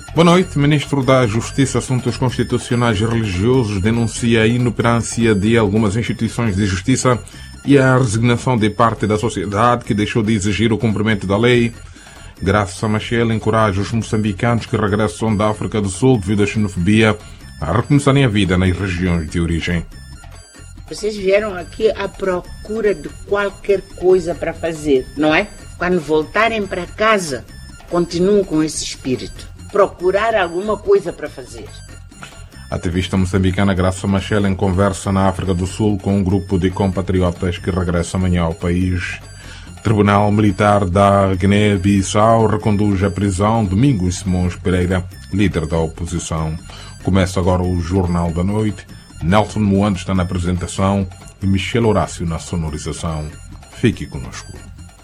Boa noite. O Ministro da Justiça, Assuntos Constitucionais e Religiosos denuncia a inoperância de algumas instituições de justiça e a resignação de parte da sociedade que deixou de exigir o cumprimento da lei. Graça Machel encoraja os moçambicanos que regressam da África do Sul devido à xenofobia a recomeçarem a vida nas regiões de origem. Vocês vieram aqui à procura de qualquer coisa para fazer, não é? Quando voltarem para casa, continuem com esse espírito. Procurar alguma coisa para fazer. A ativista moçambicana Graça Machel em conversa na África do Sul com um grupo de compatriotas que regressa amanhã ao país. O Tribunal Militar da Guiné-Bissau reconduz à prisão Domingos Simões Pereira, líder da oposição. Começa agora o Jornal da Noite. Nelson Moando está na apresentação e Michel Horácio na sonorização. Fique conosco.